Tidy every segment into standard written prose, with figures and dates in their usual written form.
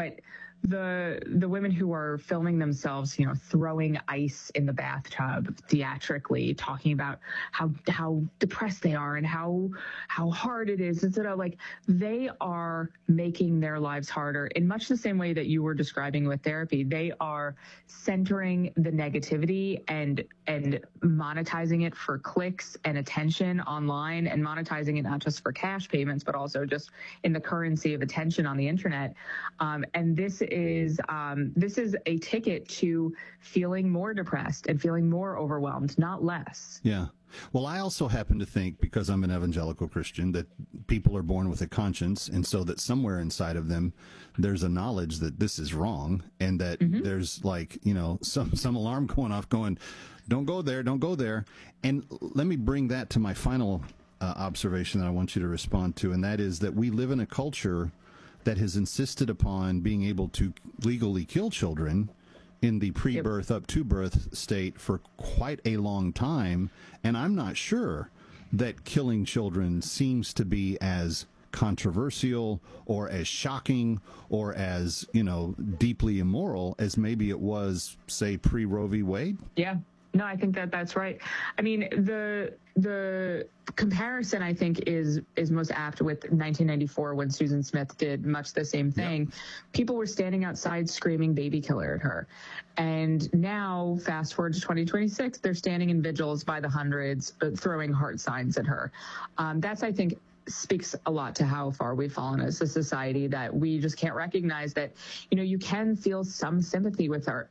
But the women who are filming themselves, throwing ice in the bathtub theatrically, talking about how depressed they are and how hard it is, instead of like, they are making their lives harder in much the same way that you were describing with therapy. They are centering the negativity and monetizing it for clicks and attention online, and monetizing it not just for cash payments, but also just in the currency of attention on the internet. And this is a ticket to feeling more depressed and feeling more overwhelmed, not less. Yeah. Well, I also happen to think, because I'm an evangelical Christian, that people are born with a conscience, and so that somewhere inside of them, there's a knowledge that this is wrong, and that there's like, some alarm going off going, don't go there, don't go there. And let me bring that to my final observation that I want you to respond to, and that is that we live in a culture that has insisted upon being able to legally kill children in the pre-birth up to birth state for quite a long time. And I'm not sure that killing children seems to be as controversial or as shocking or as, deeply immoral as maybe it was, say, pre-Roe v. Wade. Yeah. No, I think that's right. I mean, the comparison, I think, is most apt with 1994 when Susan Smith did much the same thing. Yep. People were standing outside screaming baby killer at her. And now, fast forward to 2026, they're standing in vigils by the hundreds, throwing heart signs at her. That's, I think, speaks a lot to how far we've fallen as a society, that we just can't recognize that, you can feel some sympathy with her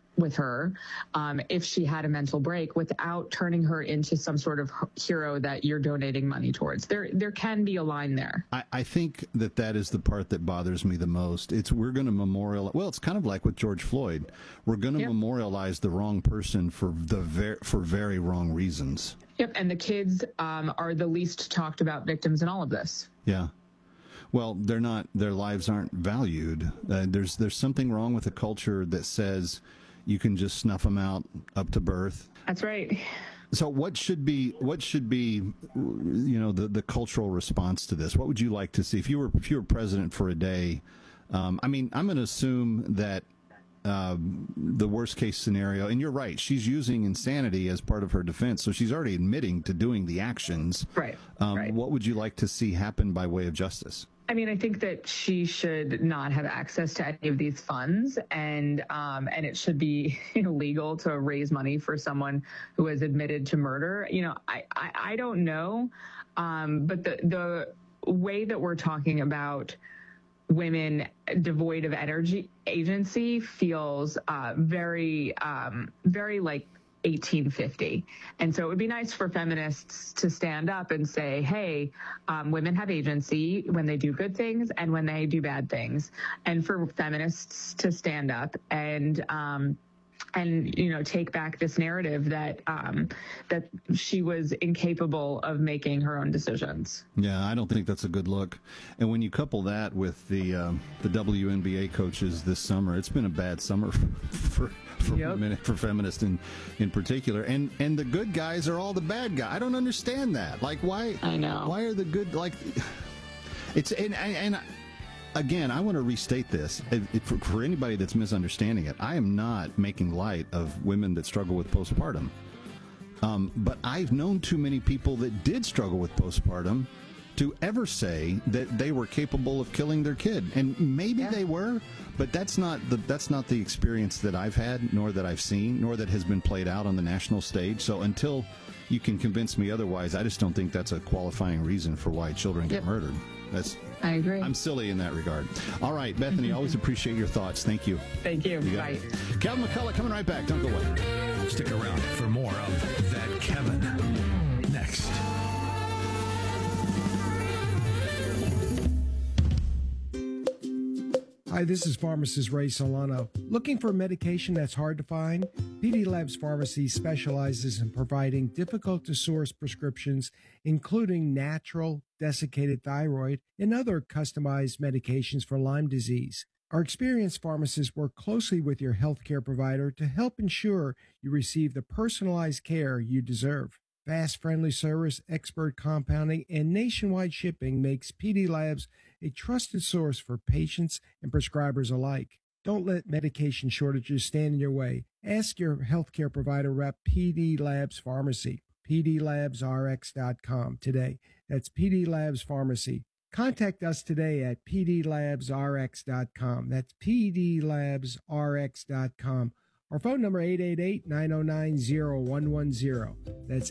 if she had a mental break, without turning her into some sort of hero that you're donating money towards. There can be a line there. I think that is the part that bothers me the most. We're going to memorialize. Well, it's kind of like with George Floyd. We're going to memorialize the wrong person for very wrong reasons. Yep, and the kids are the least talked about victims in all of this. Yeah. Well, they're not. Their lives aren't valued. There's something wrong with a culture that says you can just snuff them out up to birth. That's right. So what should be the cultural response to this? What would you like to see if you were president for a day? I'm going to assume that the worst case scenario, and you're right, she's using insanity as part of her defense, so she's already admitting to doing the actions. Right. What would you like to see happen by way of justice? I mean, I think that she should not have access to any of these funds, and it should be illegal to raise money for someone who has admitted to murder. I don't know, but the way that we're talking about women devoid of agency feels very like 1850. And so it would be nice for feminists to stand up and say, hey, women have agency when they do good things and when they do bad things. And for feminists to stand up and take back this narrative that that she was incapable of making her own decisions. Yeah, I don't think that's a good look. And when you couple that with the WNBA coaches this summer, it's been a bad summer for women, for feminists in particular. And the good guys are all the bad guys. I don't understand that. Like, why? I know. Why are the good, like, it's and again, I want to restate this for anybody that's misunderstanding it. I am not making light of women that struggle with postpartum. But I've known too many people that did struggle with postpartum to ever say that they were capable of killing their kid. And maybe they were, but that's not the experience that I've had, nor that I've seen, nor that has been played out on the national stage. So until you can convince me otherwise, I just don't think that's a qualifying reason for why children get murdered. I agree. I'm silly in that regard. All right, Bethany, always appreciate your thoughts. Thank you. Thank you. Bye. Kevin McCullough coming right back. Don't go away. Stick around for more of That Kevin next. Hi, this is pharmacist Ray Solano. Looking for a medication that's hard to find? PD Labs Pharmacy specializes in providing difficult-to-source prescriptions, including natural, desiccated thyroid, and other customized medications for Lyme disease. Our experienced pharmacists work closely with your healthcare provider to help ensure you receive the personalized care you deserve. Fast, friendly service, expert compounding, and nationwide shipping makes PD Labs a trusted source for patients and prescribers alike. Don't let medication shortages stand in your way. Ask your healthcare provider rep PD Labs Pharmacy, pdlabsrx.com today. That's PD Labs Pharmacy. Contact us today at pdlabsrx.com. That's pdlabsrx.com. Our phone number 888-909-0110. That's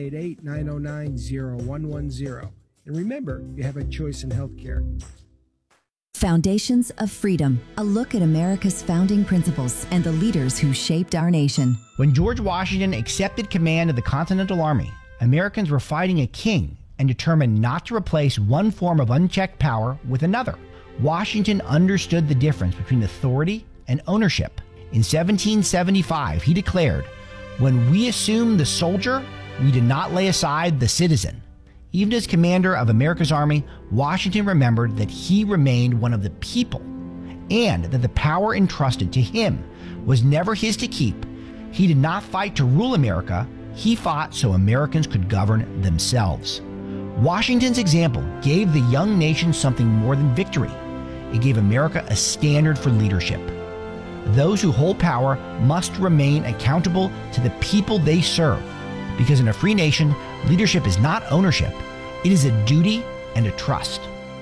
888-909-0110. And remember, you have a choice in healthcare. Foundations of Freedom, a look at America's founding principles and the leaders who shaped our nation. When George Washington accepted command of the Continental Army, Americans were fighting a king and determined not to replace one form of unchecked power with another. Washington understood the difference between authority and ownership. In 1775, he declared, "When we assumed the soldier, we did not lay aside the citizen." Even as commander of America's army, Washington remembered that he remained one of the people and that the power entrusted to him was never his to keep. He did not fight to rule America. He fought so Americans could govern themselves. Washington's example gave the young nation something more than victory. It gave America a standard for leadership. Those who hold power must remain accountable to the people they serve, because in a free nation, leadership is not ownership. It is a duty and a trust.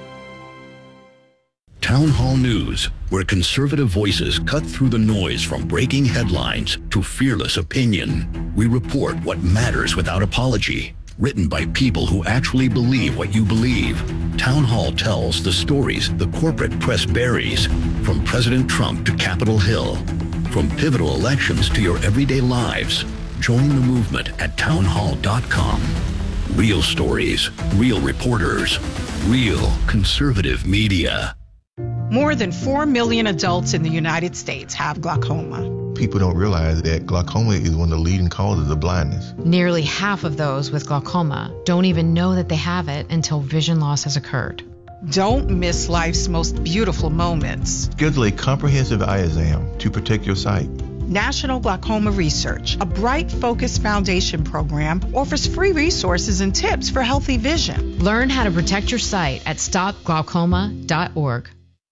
Town Hall News, where conservative voices cut through the noise from breaking headlines to fearless opinion. We report what matters without apology. Written by people who actually believe what you believe. Town Hall tells the stories the corporate press buries, from President Trump to Capitol Hill. From pivotal elections to your everyday lives. Join the movement at townhall.com. Real stories, real reporters, real conservative media. More than 4 million adults in the United States have glaucoma. People don't realize that glaucoma is one of the leading causes of blindness. Nearly half of those with glaucoma don't even know that they have it until vision loss has occurred. Don't miss life's most beautiful moments. Schedule a comprehensive eye exam to protect your sight. National Glaucoma Research, a Bright Focus Foundation program, offers free resources and tips for healthy vision. Learn how to protect your sight at stopglaucoma.org.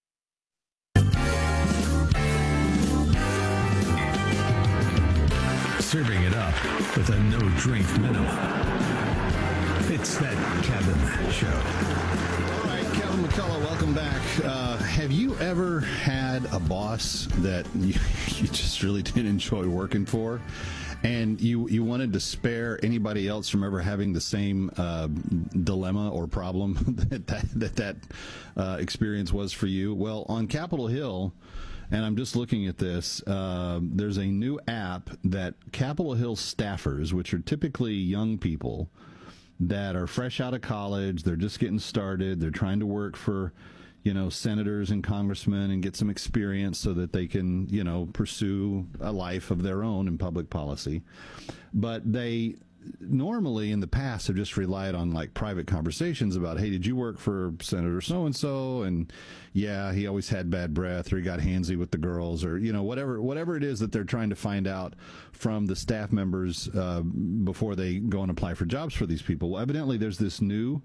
Serving it up with a no-drink minimum. It's That Kevin Show. All right, Kevin McCullough, welcome back. Have you ever had a boss that you just really didn't enjoy working for, and you wanted to spare anybody else from ever having the same dilemma or problem that experience was for you? Well, on Capitol Hill, and I'm just looking at this, there's a new app that Capitol Hill staffers, which are typically young people that are fresh out of college, they're just getting started, they're trying to work for, senators and congressmen and get some experience so that they can, pursue a life of their own in public policy. But they normally in the past have just relied on like private conversations about, hey, did you work for Senator so-and-so? And yeah, he always had bad breath, or he got handsy with the girls, or, whatever it is that they're trying to find out from the staff members before they go and apply for jobs for these people. Well, evidently there's this new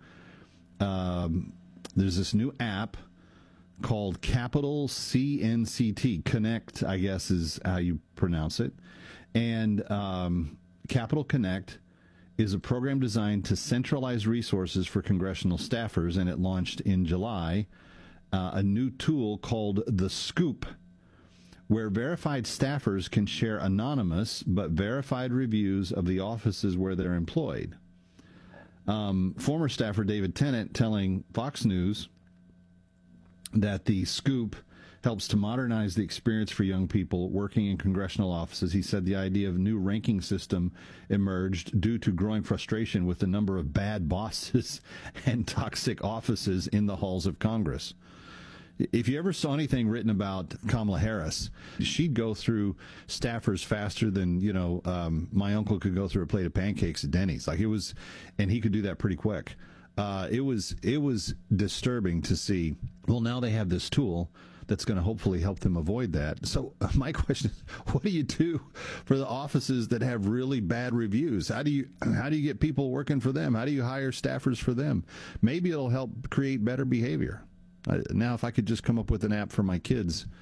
app called Capital CNCT, Connect, I guess is how you pronounce it. And Capital Connect is a program designed to centralize resources for congressional staffers, and it launched in July a new tool called The Scoop, where verified staffers can share anonymous but verified reviews of the offices where they're employed. Former staffer David Tennant telling Fox News that The Scoop helps to modernize the experience for young people working in congressional offices. He said the idea of a new ranking system emerged due to growing frustration with the number of bad bosses and toxic offices in the halls of Congress. If you ever saw anything written about Kamala Harris, she'd go through staffers faster than, my uncle could go through a plate of pancakes at Denny's. Like, it was, and he could do that pretty quick. It was disturbing to see. Well, now they have this tool that's going to hopefully help them avoid that. So my question is, what do you do for the offices that have really bad reviews? How do you get people working for them? How do you hire staffers for them? Maybe it'll help create better behavior. Now, if I could just come up with an app for my kids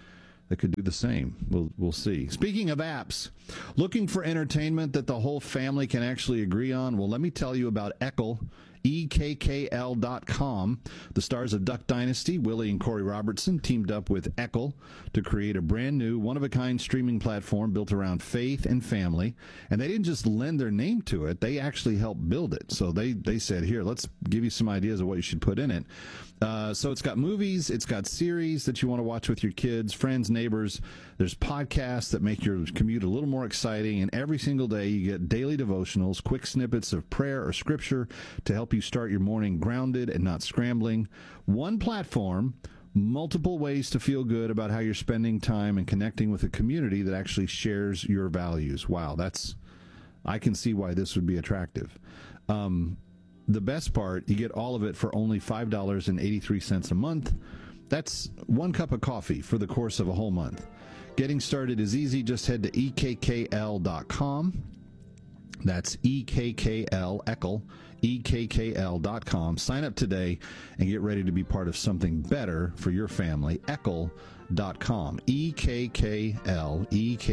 that could do the same. We'll see. Speaking of apps, looking for entertainment that the whole family can actually agree on? Well, let me tell you about Eccl, EKKL.com. The stars of Duck Dynasty, Willie and Corey Robertson, teamed up with Eccl to create a brand new, one-of-a-kind streaming platform built around faith and family. And they didn't just lend their name to it, they actually helped build it. So they said, here, let's give you some ideas of what you should put in it. So it's got movies, it's got series that you want to watch with your kids, friends, neighbors. There's podcasts that make your commute a little more exciting, and every single day you get daily devotionals, quick snippets of prayer or scripture to help you start your morning grounded and not scrambling. One platform, multiple ways to feel good about how you're spending time and connecting with a community that actually shares your values. Wow, I can see why this would be attractive. The best part, you get all of it for only $5.83 a month. That's one cup of coffee for the course of a whole month. Getting started is easy. Just head to EKKL.com. That's EKKL, Eccl, EKKL.com. Sign up today and get ready to be part of something better for your family. Eccl.com. EKKL,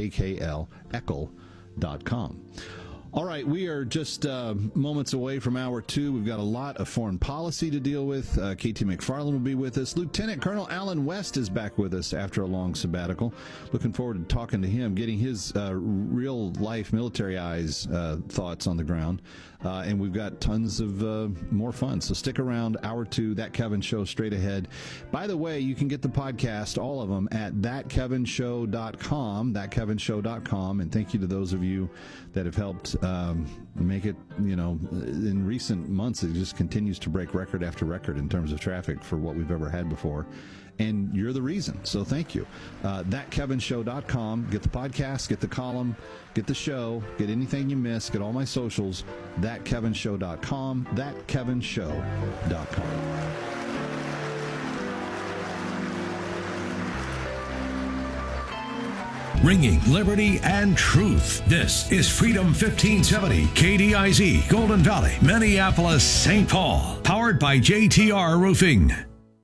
Eccl.com. All right, we are just moments away from hour 2. We've got a lot of foreign policy to deal with. KT McFarland will be with us. Lieutenant Colonel Alan West is back with us after a long sabbatical. Looking forward to talking to him, getting his real-life military eyes thoughts on the ground. And we've got tons of more fun. So stick around. Hour 2, That Kevin Show, straight ahead. By the way, you can get the podcast, all of them, at thatkevinshow.com, thatkevinshow.com. And thank you to those of you that have helped make it, in recent months, it just continues to break record after record in terms of traffic for what we've ever had before. And you're the reason. So thank you. Thatkevinshow.com. Get the podcast, get the column, get the show, get anything you miss, get all my socials. Thatkevinshow.com. Thatkevinshow.com. Ringing liberty and truth. This is Freedom 1570, KDIZ, Golden Valley, Minneapolis, St. Paul. Powered by JTR Roofing.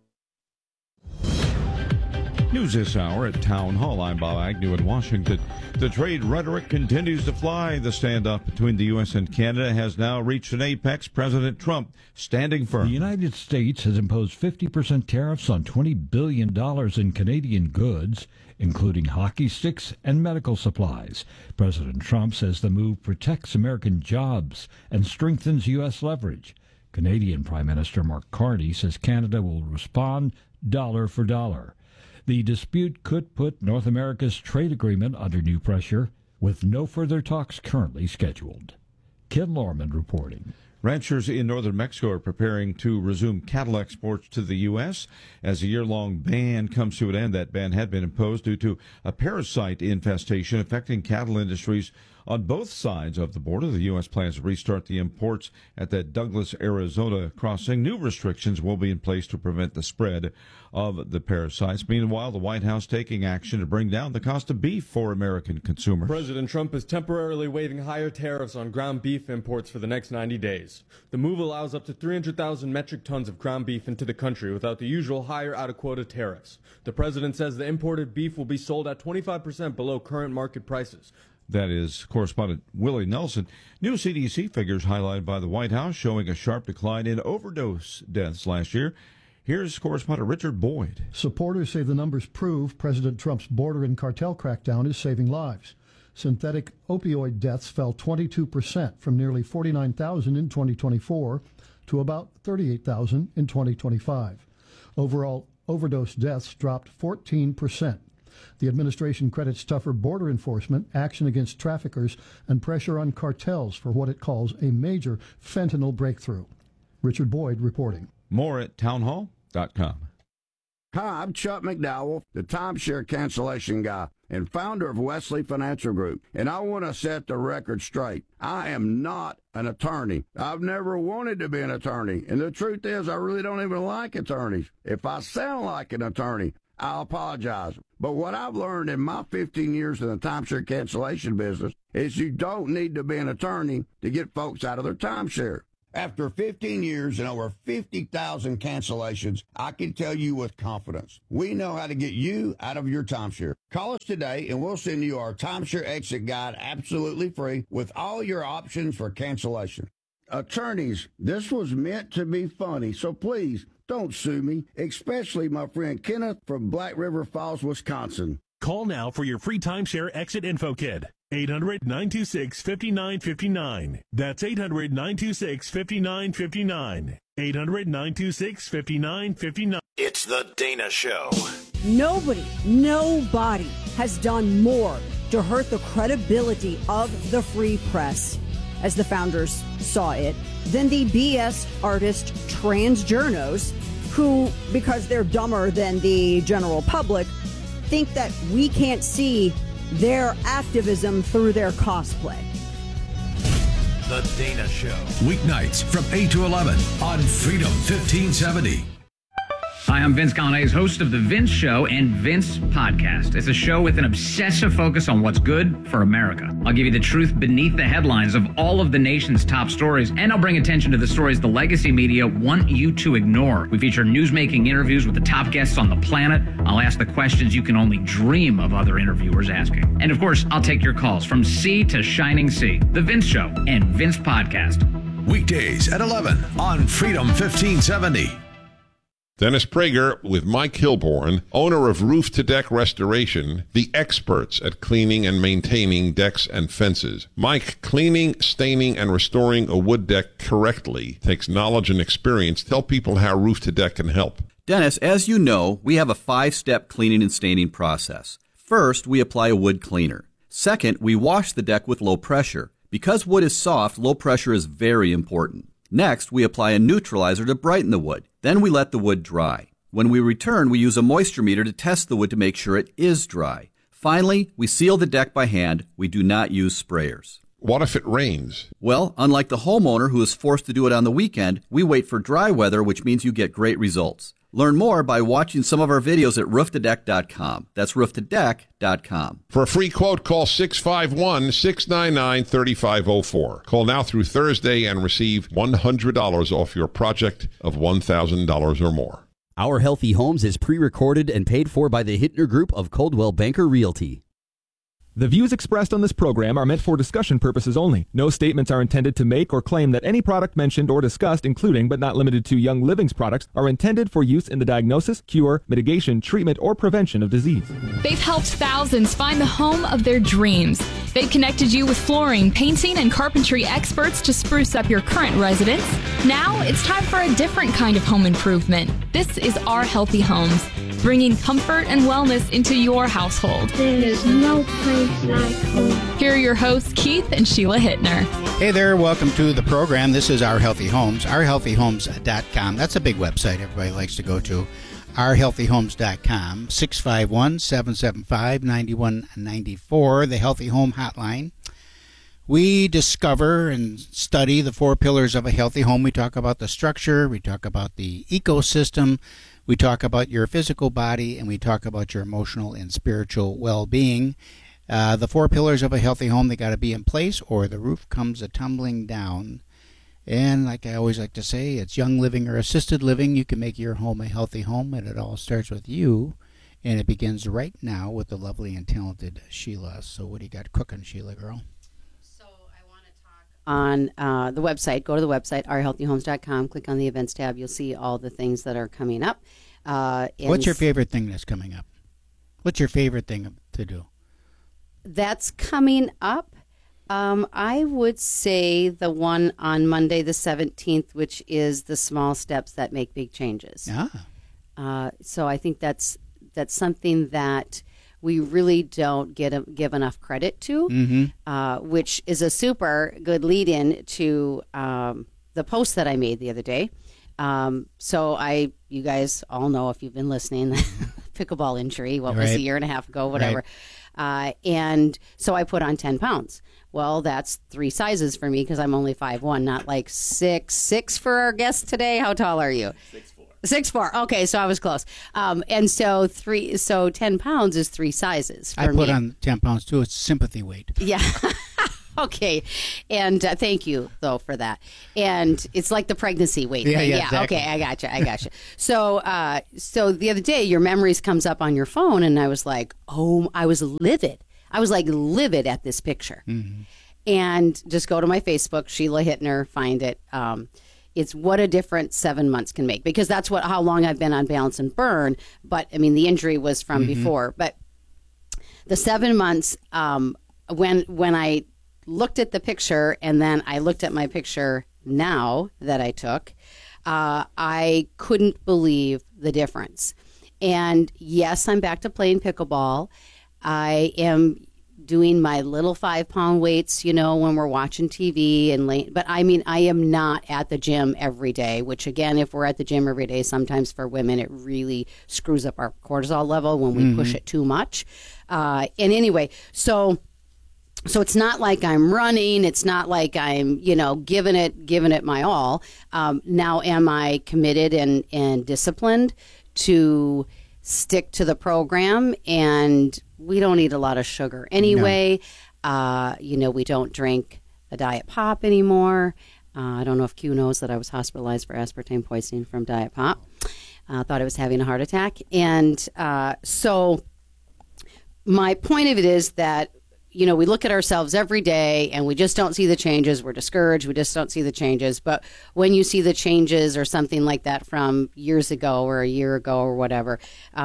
News this hour at Town Hall. I'm Bob Agnew in Washington. The trade rhetoric continues to fly. The standoff between the U.S. and Canada has now reached an apex. President Trump standing firm. The United States has imposed 50% tariffs on $20 billion in Canadian goods, including hockey sticks and medical supplies. President Trump says the move protects American jobs and strengthens U.S. leverage. Canadian Prime Minister Mark Carney says Canada will respond dollar for dollar. The dispute could put North America's trade agreement under new pressure, with no further talks currently scheduled. Ken Lorman reporting. Ranchers in northern Mexico are preparing to resume cattle exports to the U.S. as a year-long ban comes to an end. That ban had been imposed due to a parasite infestation affecting cattle industries on both sides of the border. The U.S. plans to restart the imports at that Douglas, Arizona crossing. New restrictions will be in place to prevent the spread of the parasites. Meanwhile, the White House taking action to bring down the cost of beef for American consumers. President Trump is temporarily waiving higher tariffs on ground beef imports for the next 90 days. The move allows up to 300,000 metric tons of ground beef into the country without the usual higher out-of-quota tariffs. The president says the imported beef will be sold at 25% below current market prices. That is correspondent Willie Nelson. New CDC figures highlighted by the White House showing a sharp decline in overdose deaths last year. Here's correspondent Richard Boyd. Supporters say the numbers prove President Trump's border and cartel crackdown is saving lives. Synthetic opioid deaths fell 22% from nearly 49,000 in 2024 to about 38,000 in 2025. Overall, overdose deaths dropped 14%. The administration credits tougher border enforcement, action against traffickers, and pressure on cartels for what it calls a major fentanyl breakthrough. Richard Boyd reporting. More at townhall.com. Hi, I'm Chuck McDowell, the timeshare cancellation guy and founder of Wesley Financial Group, and I want to set the record straight. I am not an attorney. I've never wanted to be an attorney, and the truth is I really don't even like attorneys. If I sound like an attorney, I'll apologize. But what I've learned in my 15 years in the timeshare cancellation business is you don't need to be an attorney to get folks out of their timeshare. After 15 years and over 50,000 cancellations, I can tell you with confidence, we know how to get you out of your timeshare. Call us today and we'll send you our timeshare exit guide absolutely free with all your options for cancellation. Attorneys, this was meant to be funny, so please don't sue me, especially my friend Kenneth from Black River Falls, Wisconsin. Call now for your free timeshare exit info kit. 800-926-5959. That's 800-926-5959. 800-926-5959. It's the Dana Show. Nobody has done more to hurt the credibility of the free press, as the founders saw it, than the BS artist transjournos, who, because they're dumber than the general public, think that we can't see their activism through their cosplay. The Dana Show. Weeknights from 8 to 11 on Freedom 1570. Hi, I'm Vince Gallane's host of The Vince Show and Vince Podcast. It's a show with an obsessive focus on what's good for America. I'll give you the truth beneath the headlines of all of the nation's top stories, and I'll bring attention to the stories the legacy media want you to ignore. We feature newsmaking interviews with the top guests on the planet. I'll ask the questions you can only dream of other interviewers asking. And of course, I'll take your calls from sea to shining sea. The Vince Show and Vince Podcast. Weekdays at 11 on Freedom 1570. Dennis Prager with Mike Hilborn, owner of Roof to Deck Restoration, the experts at cleaning and maintaining decks and fences. Mike, cleaning, staining, and restoring a wood deck correctly takes knowledge and experience. Tell people how Roof to Deck can help. Dennis, as you know, we have a 5-step cleaning and staining process. First, we apply a wood cleaner. Second, we wash the deck with low pressure. Because wood is soft, low pressure is very important. Next, we apply a neutralizer to brighten the wood. Then we let the wood dry. When we return, we use a moisture meter to test the wood to make sure it is dry. Finally, we seal the deck by hand. We do not use sprayers. What if it rains? Well, unlike the homeowner who is forced to do it on the weekend, we wait for dry weather, which means you get great results. Learn more by watching some of our videos at rooftodeck.com. That's rooftodeck.com. For a free quote, call 651-699-3504. Call now through Thursday and receive $100 off your project of $1,000 or more. Our Healthy Homes is pre-recorded and paid for by the Hittner Group of Coldwell Banker Realty. The views expressed on this program are meant for discussion purposes only. No statements are intended to make or claim that any product mentioned or discussed, including but not limited to Young Living's products, are intended for use in the diagnosis, cure, mitigation, treatment, or prevention of disease. They've helped thousands find the home of their dreams. They've connected you with flooring, painting, and carpentry experts to spruce up your current residence. Now it's time for a different kind of home improvement. This is Our Healthy Homes, bringing comfort and wellness into your household. There is no place like home. Here are your hosts, Keith and Sheila Hittner. Hey there, welcome to the program. This is Our Healthy Homes, ourhealthyhomes.com. That's a big website everybody likes to go to. ourhealthyhomes.com, 651-775-9194, the Healthy Home Hotline. We discover and study the 4 pillars of a healthy home. We talk about the structure, we talk about the ecosystem, we talk about your physical body, and we talk about your emotional and spiritual well-being. The 4 pillars of a healthy home, they got to be in place or the roof comes a-tumbling down. And like I always like to say, it's young living or assisted living. You can make your home a healthy home, and it all starts with you. And it begins right now with the lovely and talented Sheila. So what do you got cooking, Sheila girl? On the website, go to the website, ourhealthyhomes.com, click on the events tab. You'll see all the things that are coming up. What's your favorite thing that's coming up? What's your favorite thing to do? That's coming up. I would say the one on Monday the 17th, which is the small steps that make big changes. So I think that's something that we really don't give enough credit to, which is a super good lead-in to the post that I made the other day. So you guys all know, if you've been listening, pickleball injury, what was a year and a half ago, whatever. And so I put on 10 pounds. Well, that's 3 sizes for me because I'm only 5'1", not like 6'6" for our guest today. How tall are you? 6'4". Okay, so I was close. And so 10 pounds is 3 sizes for me. I put on 10 pounds too. It's sympathy weight. Yeah. Okay. And thank you, though, for that. And it's like the pregnancy weight thing. Yeah, exactly. Okay, I gotcha. So the other day, your memories comes up on your phone, and I was like, I was livid. I was like livid at this picture. Mm-hmm. And just go to my Facebook, Sheila Hittner, find it. It's what a difference 7 months can make, because that's how long I've been on Balance and Burn. But I mean, the injury was from before. But the 7 months, when I looked at the picture and then I looked at my picture now that I took, I couldn't believe the difference. And yes, I'm back to playing pickleball. I am doing my little 5-pound weights, when we're watching TV but I mean, I am not at the gym every day, which again, if we're at the gym every day, sometimes for women, it really screws up our cortisol level when we push it too much. And anyway, so it's not like I'm running. It's not like I'm, giving it my all. Now, am I committed and disciplined to stick to the program? And we don't eat a lot of sugar anyway. No. We don't drink a diet pop anymore. I don't know if Q knows that I was hospitalized for aspartame poisoning from diet pop. Thought I was having a heart attack. And so my point of it is that, we look at ourselves every day and we just don't see the changes. We're discouraged. We just don't see the changes. But when you see the changes or something like that from years ago or a year ago or whatever,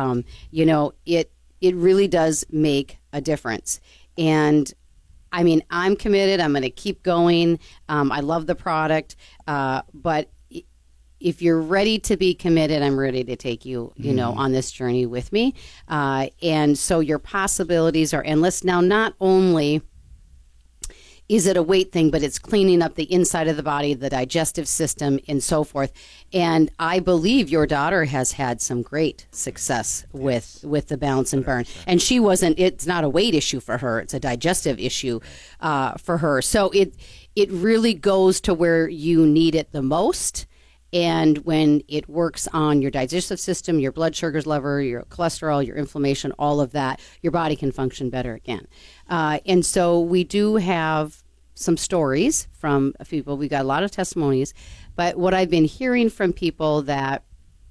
it really does make a difference. And I mean, I'm committed. I'm going to keep going. I love the product. But if you're ready to be committed, I'm ready to take you, on this journey with me. And so your possibilities are endless. Now, not only is it a weight thing, but it's cleaning up the inside of the body, the digestive system, and so forth. And I believe your daughter has had some great success with the Balance and Burn. And it's not a weight issue for her. It's a digestive issue for her. So it really goes to where you need it the most. And when it works on your digestive system, your blood sugars level, your cholesterol, your inflammation, all of that, your body can function better again. And so we do have some stories from people. We got a lot of testimonies. But what I've been hearing from people that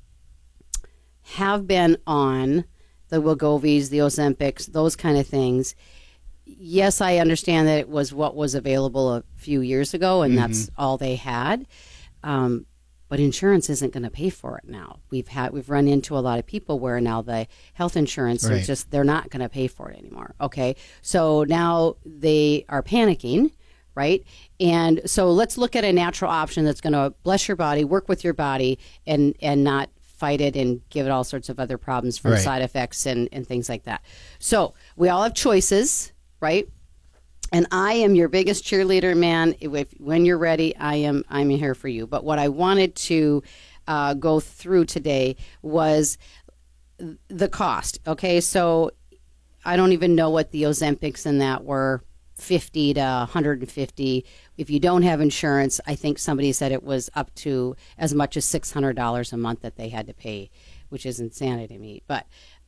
have been on the Wegovy's, the Ozempics, those kind of things, yes, I understand that it was what was available a few years ago, and that's all they had. But insurance isn't going to pay for it now. We've run into a lot of people where now the health insurance they're not going to pay for it anymore. Okay, so now they are panicking, right? And so let's look at a natural option that's going to bless your body, work with your body, and not fight it and give it all sorts of other problems from side effects and things like that. So we all have choices, right? And I am your biggest cheerleader, man. When you're ready, I'm here for you. But what I wanted to go through today was the cost. Okay, so I don't even know what the Ozempics in that were, $50 to $150. If you don't have insurance, I think somebody said it was up to as much as $600 a month that they had to pay, which is insanity to me. But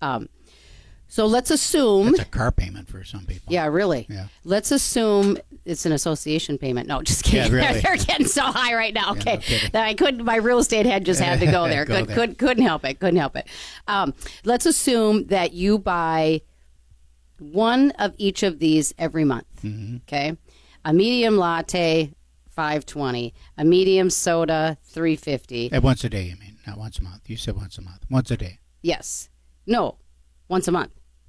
so let's assume it's a car payment for some people. Yeah, really. Yeah. Let's assume it's an association payment. No, just kidding. Yeah, really. They're getting so high right now. Okay, that I couldn't. My real estate head just had to go there. Couldn't help it. Couldn't help it. Let's assume that you buy one of each of these every month. Mm-hmm. Okay, a medium latte, $5.20. A medium soda, $3.50. Once a day, you mean? Not once a month. You said once a month. Once a day. Yes. No. Once a month.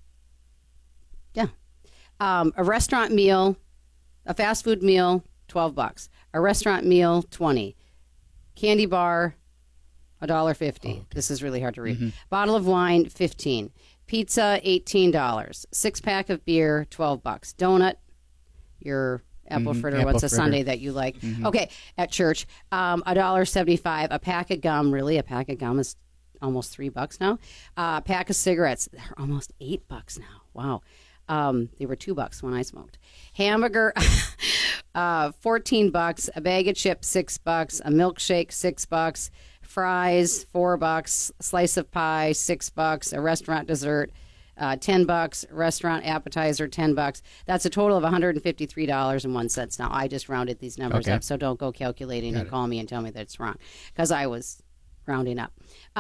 Yeah. A restaurant meal, a fast food meal, $12. A restaurant meal, $20. Candy bar, $1.50. Okay. This is really hard to read. Mm-hmm. Bottle of wine, $15. Pizza, $18. 6-pack of beer, $12. Donut, your apple fritter. What's a sundae that you like? Mm-hmm. Okay, at church, $1.75. A pack of gum. Really, a pack of gum is almost $3 now. A pack of cigarettes, they're almost $8 now. Wow. They were $2 when I smoked. Hamburger, $14. A bag of chips, $6. A milkshake, $6. Fries, $4. Slice of pie, $6. A restaurant dessert, $10, restaurant appetizer, $10. That's a total of $153.01. Now, I just rounded these numbers up, so don't go calculating and call me and tell me that it's wrong, because I was rounding up.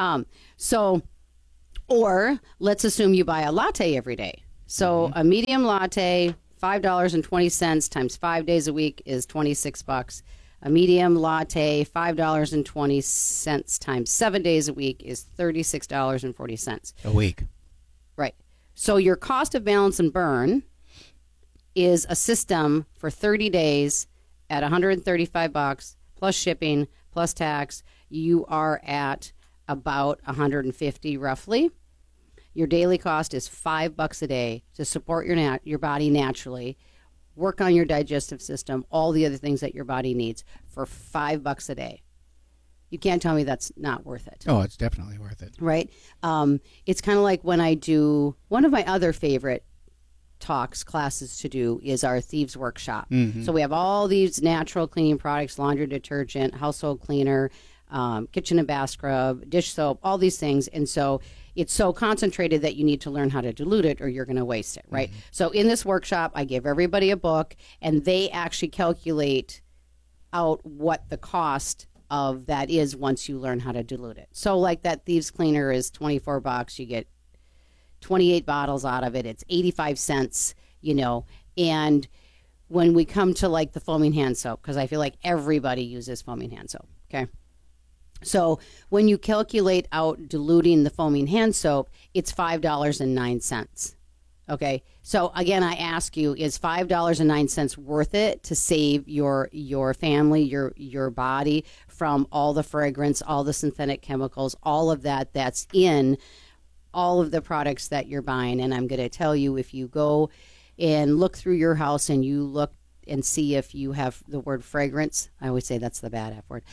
Or let's assume you buy a latte every day. So a medium latte, $5.20 times 5 days a week is $26. A medium latte, $5.20 times 7 days a week is $36.40 a week. Right. So your cost of balance and burn is a system for 30 days at $135 plus shipping plus tax. You are at about $150 roughly. Your daily cost is $5 a day to support your body naturally, work on your digestive system, all the other things that your body needs for $5 a day. You can't tell me that's not worth it. Oh, it's definitely worth it. Right? It's kind of like when I do, one of my other favorite classes to do is our Thieves Workshop. So we have all these natural cleaning products, laundry detergent, household cleaner, kitchen and bath scrub, dish soap, all these things. And so it's so concentrated that you need to learn how to dilute it or you're going to waste it, right? So in this workshop, I give everybody a book, and they actually calculate out what the cost of that is once you learn how to dilute it. So like that Thieves Cleaner is $24. You get 28 bottles out of it. It's 85 cents, and when we come to like the foaming hand soap, because I feel like everybody uses foaming hand soap, okay? So when you calculate out diluting the foaming hand soap, it's $5.09. Okay. So again, I ask you, is $5.09 worth it to save your family, your body from all the fragrance, all the synthetic chemicals, all of that's in all of the products that you're buying? And I'm going to tell you, if you go and look through your house and you look and see if you have the word fragrance. I always say that's the bad F word.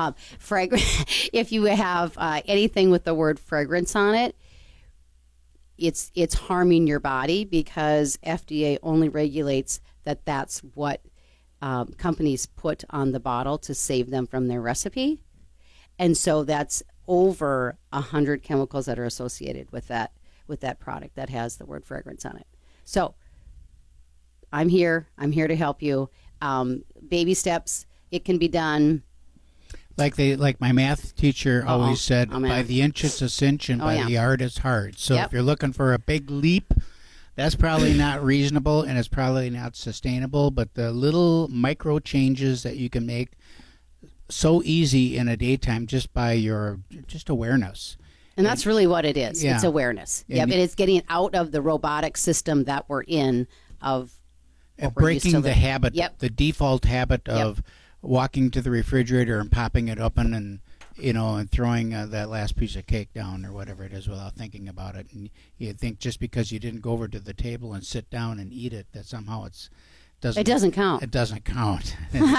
If you have anything with the word fragrance on it, it's harming your body, because FDA only regulates that's what companies put on the bottle to save them from their recipe. And so that's over 100 chemicals that are associated with that product that has the word fragrance on it. So I'm here to help you. Baby steps, it can be done. Like my math teacher always said, by the inch it's a cinch, and by the art it's hard. So if you're looking for a big leap, that's probably not reasonable, and it's probably not sustainable. But the little micro changes that you can make so easy in a daytime just by your awareness. And that's really what it is. It's awareness. And it's getting out of the robotic system that we're in of breaking the habit, the default habit of walking to the refrigerator and popping it open and and throwing that last piece of cake down or whatever it is without thinking about it. And you think just because you didn't go over to the table and sit down and eat it, that somehow it doesn't count. It doesn't count.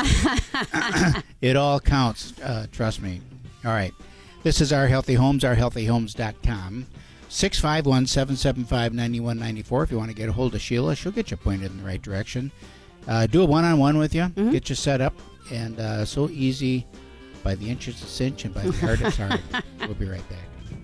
It all counts. Trust me. All right. This is Our Healthy Homes, ourhealthyhomes.com. 651-775-9194 if you want to get a hold of Sheila. She'll get you pointed in the right direction. Do a one-on-one with you, get you set up, and so easy. By the inch it's a cinch, and by the heart it's hard. We'll be right back.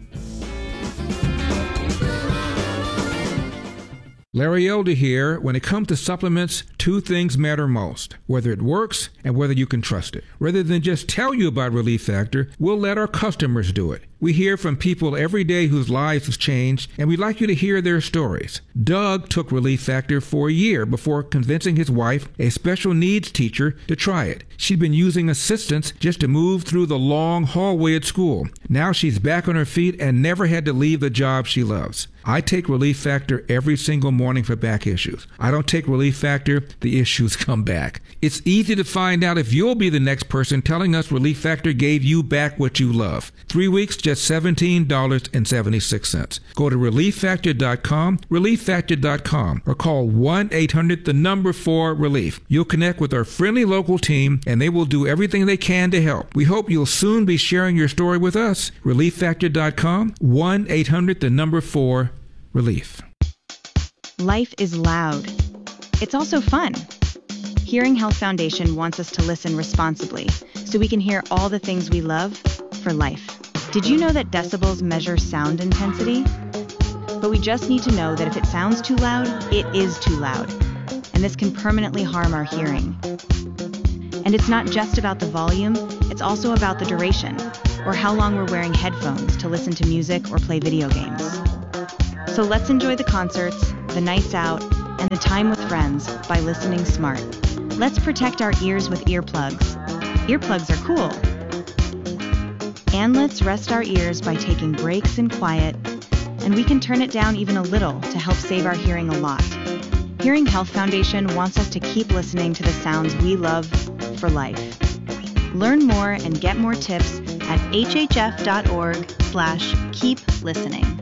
Larry Elder here. When it comes to supplements, two things matter most: whether it works and whether you can trust it. Rather than just tell you about Relief Factor, we'll let our customers do it. We hear from people every day whose lives have changed, and we'd like you to hear their stories. Doug took Relief Factor for a year before convincing his wife, a special needs teacher, to try it. She'd been using assistance just to move through the long hallway at school. Now she's back on her feet and never had to leave the job she loves. I take Relief Factor every single morning for back issues. I don't take Relief Factor, the issues come back. It's easy to find out if you'll be the next person telling us Relief Factor gave you back what you love. 3 weeks, just $17.76. Go to ReliefFactor.com, ReliefFactor.com, or call 1-800-4-RELIEF. You'll connect with our friendly local team, and they will do everything they can to help. We hope you'll soon be sharing your story with us. ReliefFactor.com, 1-800-4-RELIEF. Life is loud. It's also fun. Hearing Health Foundation wants us to listen responsibly so we can hear all the things we love for life. Did you know that decibels measure sound intensity? But we just need to know that if it sounds too loud, it is too loud. And this can permanently harm our hearing. And it's not just about the volume, it's also about the duration, or how long we're wearing headphones to listen to music or play video games. So let's enjoy the concerts, the nights out, and the time with friends by listening smart. Let's protect our ears with earplugs. Earplugs are cool. And let's rest our ears by taking breaks in quiet, and we can turn it down even a little to help save our hearing a lot. Hearing Health Foundation wants us to keep listening to the sounds we love for life. Learn more and get more tips at hhf.org/keep listening.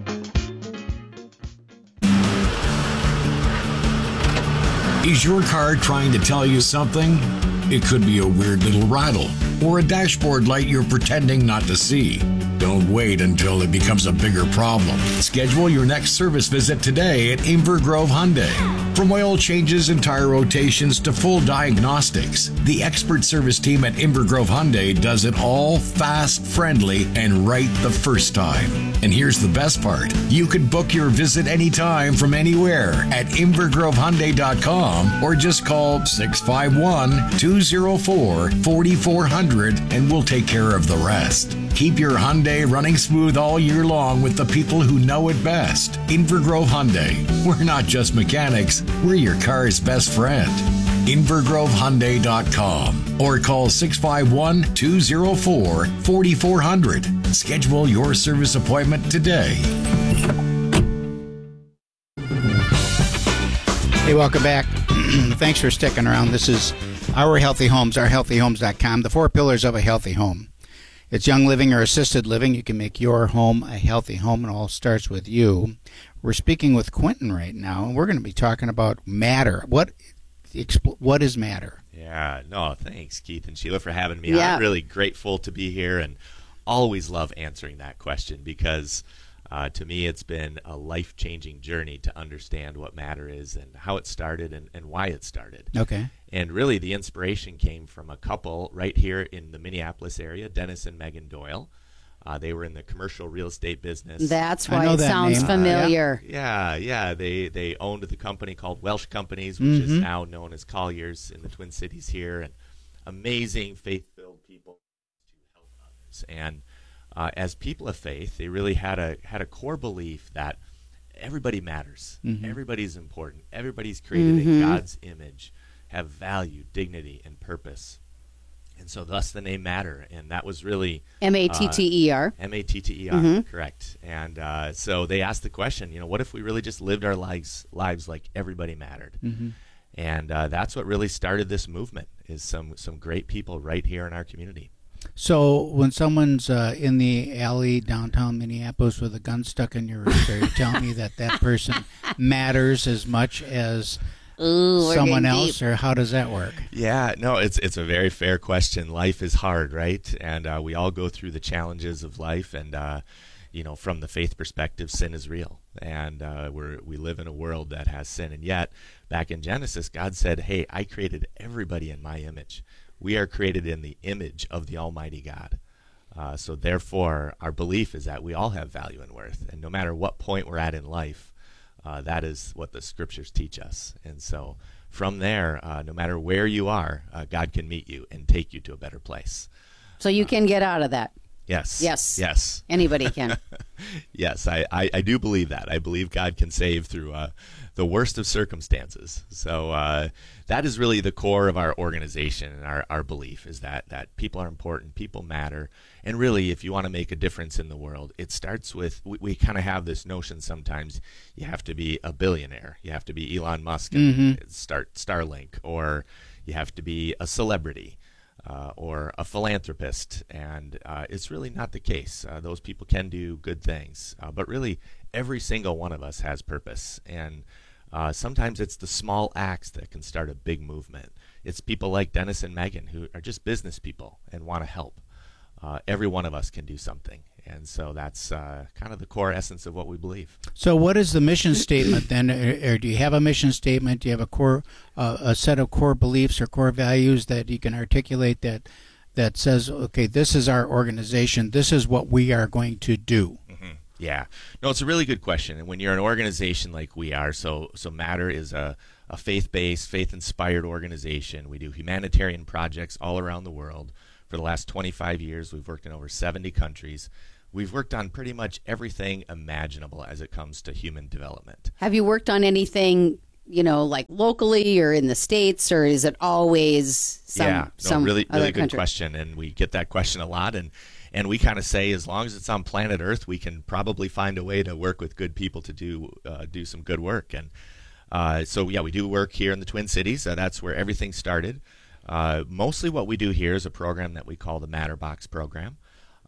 Is your car trying to tell you something? It could be a weird little rattle or a dashboard light you're pretending not to see. Don't wait until it becomes a bigger problem. Schedule your next service visit today at Inver Grove Hyundai. From oil changes and tire rotations to full diagnostics, the expert service team at Inver Grove Hyundai does it all fast, friendly, and right the first time. And here's the best part. You can book your visit anytime from anywhere at invergrovehyundai.com or just call 651-204-4400 and we'll take care of the rest. Keep your Hyundai running smooth all year long with the people who know it best. Inver Grove Hyundai. We're not just mechanics, we're your car's best friend. invergrovehyundai.com or call 651-204-4400. Schedule your service appointment today. Hey, welcome back. Thanks for sticking around. This is Our Healthy Homes, ourhealthyhomes.com, the 4 pillars of a healthy home. It's young living or assisted living. You can make your home a healthy home. It all starts with you. We're speaking with Quentin right now, and we're going to be talking about matter. What is matter? Yeah, no, thanks, Keith and Sheila, for having me. Yeah. I'm really grateful to be here and always love answering that question because to me it's been a life-changing journey to understand what matter is and how it started and why it started. Okay. And really the inspiration came from a couple right here in the Minneapolis area, Dennis and Megan Doyle. They were in the commercial real estate business. That's why it sounds familiar. Yeah. They owned the company called Welsh Companies, which is now known as Colliers in the Twin Cities here. And amazing, faith-filled people to help others. And as people of faith, they really had a core belief that everybody matters. Everybody's important. Everybody's created in God's image, have value, dignity, and purpose. And so thus the name Matter, and that was really M-A-T-T-E-R. M-A-T-T-E-R, correct. And so they asked the question, what if we really just lived our lives like everybody mattered? And that's what really started this movement, is some great people right here in our community. So when someone's in the alley downtown Minneapolis with a gun stuck in your wrist, are you telling me that person matters as much as someone else, or how does that work? Yeah, no, it's a very fair question. Life is hard, right? And we all go through the challenges of life, and from the faith perspective, sin is real, and we live in a world that has sin. And yet, back in Genesis, God said, "Hey, I created everybody in my image. We are created in the image of the Almighty God." So therefore, our belief is that we all have value and worth, and no matter what point we're at in life, that is what the scriptures teach us. And so from there, no matter where you are, God can meet you and take you to a better place. So you can get out of that. Yes. Anybody can. Yes, I do believe that. I believe God can save through the worst of circumstances. So that is really the core of our organization, and our belief is that people are important, people matter. And really, if you want to make a difference in the world, it starts with, we kind of have this notion sometimes you have to be a billionaire. You have to be Elon Musk and start Starlink, or you have to be a celebrity. Or a philanthropist, and it's really not the case. Those people can do good things, but really every single one of us has purpose, and sometimes it's the small acts that can start a big movement. It's people like Dennis and Megan who are just business people and want to help. Every one of us can do something, and so that's kind of the core essence of what we believe. So what is the mission statement then? Or do you have a mission statement? Do you have a set of core beliefs or core values that you can articulate that says, okay, this is our organization, this is what we are going to do? Yeah. No, it's a really good question. And when you're an organization like we are, so Matter is a faith-based, faith-inspired organization. We do humanitarian projects all around the world. For the last 25 years, we've worked in over 70 countries. We've worked on pretty much everything imaginable as it comes to human development. Have you worked on anything, like locally or in the States, or is it always some really good country? question, and we get that question a lot, and we kind of say as long as it's on planet Earth, we can probably find a way to work with good people to do some good work. And we do work here in the Twin Cities. That's where everything started. Mostly what we do here is a program that we call the Matterbox program.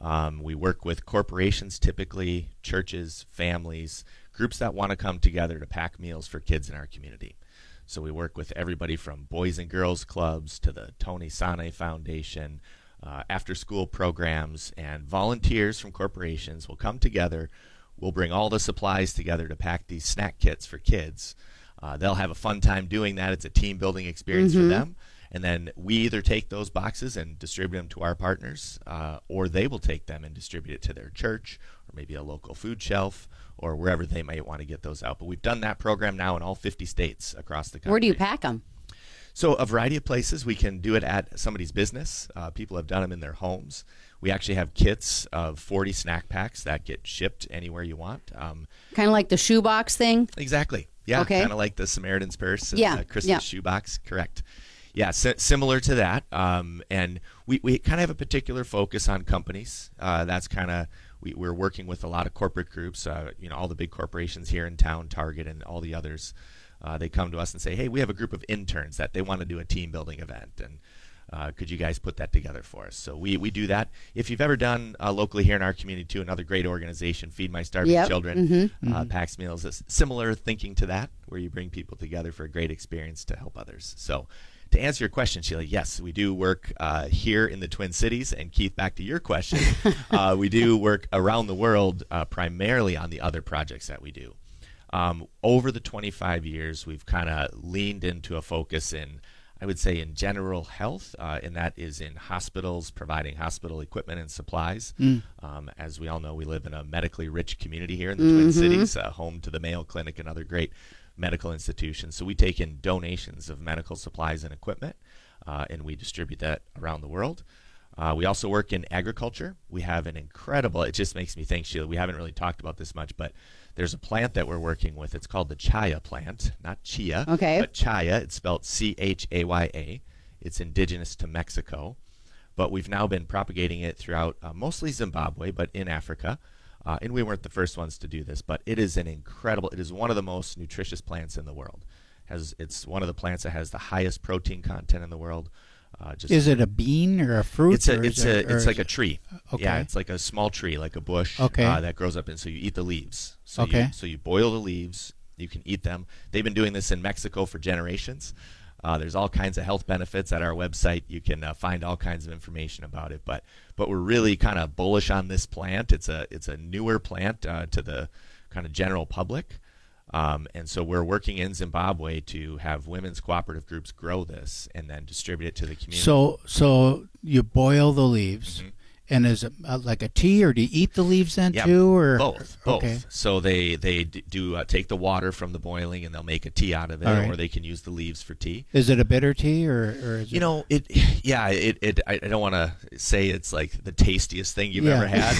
We work with corporations, typically churches, families, groups that want to come together to pack meals for kids in our community. So we work with everybody from Boys and Girls Clubs to the Tony Sane Foundation, after-school programs, and volunteers from corporations will come together. We'll bring all the supplies together to pack these snack kits for kids. They'll have a fun time doing that. It's a team-building experience for them. And then we either take those boxes and distribute them to our partners, or they will take them and distribute it to their church or maybe a local food shelf or wherever they might want to get those out. But we've done that program now in all 50 states across the country. Where do you pack them? So a variety of places. We can do it at somebody's business. People have done them in their homes. We actually have kits of 40 snack packs that get shipped anywhere you want. Kind of like the shoebox thing? Exactly. Yeah, okay. Kind of like the Samaritan's Purse and Christmas shoebox. Correct. Yeah, similar to that. And we kind of have a particular focus on companies. That's kind of, we're working with a lot of corporate groups, all the big corporations here in town, Target and all the others. They come to us and say, hey, we have a group of interns that they want to do a team building event. And could you guys put that together for us? So we do that. If you've ever done locally here in our community too, another great organization, Feed My Starving Children, packs meals, is similar thinking to that, where you bring people together for a great experience to help others. So to answer your question, Sheila, yes, we do work here in the Twin Cities. And Keith, back to your question, we do work around the world primarily on the other projects that we do. Over the 25 years, we've kind of leaned into a focus in, I would say, in general health, and that is in hospitals, providing hospital equipment and supplies. As we all know, we live in a medically rich community here in the Twin Cities, home to the Mayo Clinic and other great medical institutions. So we take in donations of medical supplies and equipment, and we distribute that around the world. We also work in agriculture. We have an incredible, it just makes me think, Sheila, we haven't really talked about this much, but there's a plant that we're working with. It's called the Chaya plant, not chia, but Chaya. It's spelled Chaya. It's indigenous to Mexico, but we've now been propagating it throughout mostly Zimbabwe, but in Africa. And we weren't the first ones to do this, but it is it is one of the most nutritious plants in the world. It's one of the plants that has the highest protein content in the world. Is it a bean or a fruit? It's like a tree. Okay. Yeah, it's like a small tree, like a bush that grows up, and so you eat the leaves. So you boil the leaves. You can eat them. They've been doing this in Mexico for generations. There's all kinds of health benefits at our website. You can find all kinds of information about it. But we're really kind of bullish on this plant. It's a newer plant to the kind of general public. And so we're working in Zimbabwe to have women's cooperative groups grow this and then distribute it to the community. So you boil the leaves. And is it like a tea, or do you eat the leaves then too? Or both. Okay. So they do take the water from the boiling and they'll make a tea out of it, or they can use the leaves for tea. Is it a bitter tea, or is it? I don't want to say it's like the tastiest thing you've ever had.